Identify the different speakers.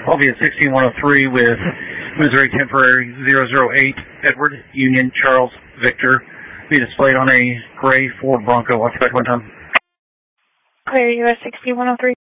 Speaker 1: I'll be at 16103 with Missouri Temporary 008, Edward, Union, Charles, Victor. Be displayed on a gray Ford Bronco. Occupied 1 time.
Speaker 2: Clear US 6103.